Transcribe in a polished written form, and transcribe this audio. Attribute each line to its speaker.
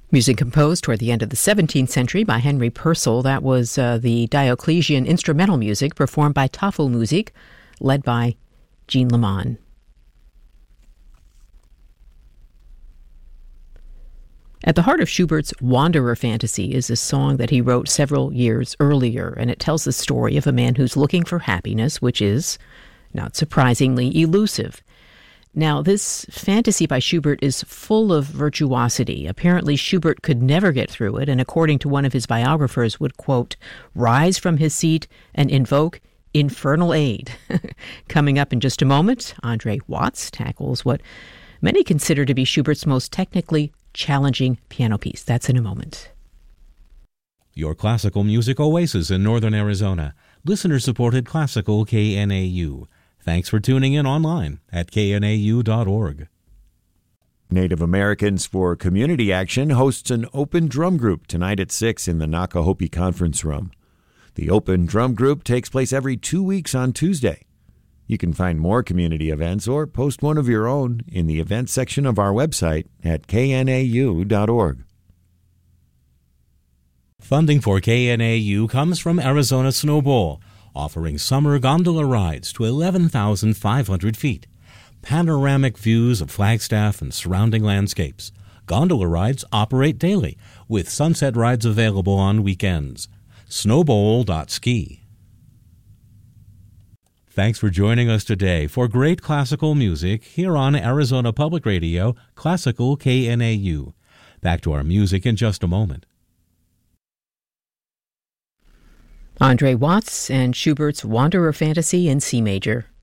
Speaker 1: Music composed toward the end of the 17th century by Henry Purcell. That was the Dioclesian instrumental music performed by Tafelmusik, led by Jean Leman. At the heart of Schubert's Wanderer Fantasy is a song that he wrote several years earlier, and it tells the story of a man who's looking for happiness, which is, not surprisingly, elusive. Now, this fantasy by Schubert is full of virtuosity. Apparently, Schubert could never get through it, and according to one of his biographers, would, quote, rise from his seat and invoke infernal aid. Coming up in just a moment, Andre Watts tackles what many consider to be Schubert's most technically challenging piano piece. That's in a moment.
Speaker 2: Your classical music oasis in northern Arizona. Listener-supported classical KNAU. Thanks for tuning in online at knau.org.
Speaker 3: Native Americans for Community Action hosts an open drum group tonight at 6 in the Nakahope Conference Room. The open drum group takes place every 2 weeks on Tuesday. You can find more community events or post one of your own in the events section of our website at knau.org.
Speaker 2: Funding for KNAU comes from Arizona Snow Bowl, offering summer gondola rides to 11,500 feet, panoramic views of Flagstaff and surrounding landscapes. Gondola rides operate daily, with sunset rides available on weekends. Snowbowl.ski. Thanks for joining us today for great classical music here on Arizona Public Radio, Classical KNAU. Back to our music in just a moment.
Speaker 1: Andre Watts and Schubert's Wanderer Fantasy in C major.